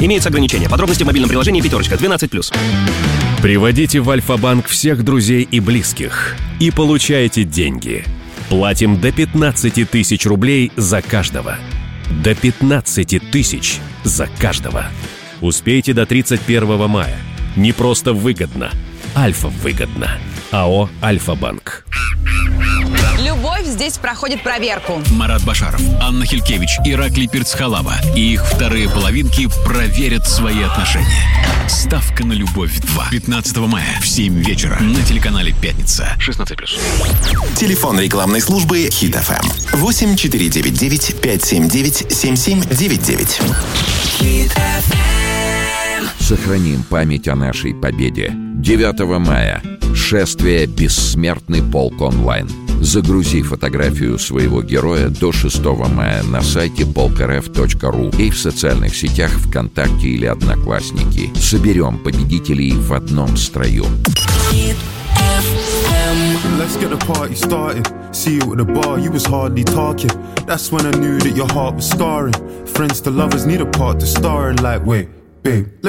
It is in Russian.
Имеются ограничения. Подробности в мобильном приложении «Пятерочка» 12+. Приводите в Альфа-банк всех друзей и близких и получайте деньги. Платим до 15 тысяч рублей за каждого. До 15 тысяч за каждого. Успейте до 31 мая. Не просто выгодно. Альфа-выгодно. АО «Альфа-банк». Любовь здесь проходит проверку. Марат Башаров, Анна Хилькевич, Ираклий Перцхалава и их вторые половинки проверят свои отношения. Ставка на любовь 2. 15 мая в 7 вечера на телеканале «Пятница». 16+. Телефон рекламной службы Hit FM 8 499 579 7799. Сохраним память о нашей победе. 9 мая. Шествие «Бессмертный полк онлайн». Загрузи фотографию своего героя до 6 мая на сайте polkrf.ru и в социальных сетях ВКонтакте или Одноклассники. Соберем победителей в одном строю. Let's get the party started. See you at the bar, you was hardly talking. That's when I knew that your heart was scarring. Friends to lovers need a part to star in, like, wait, babe, let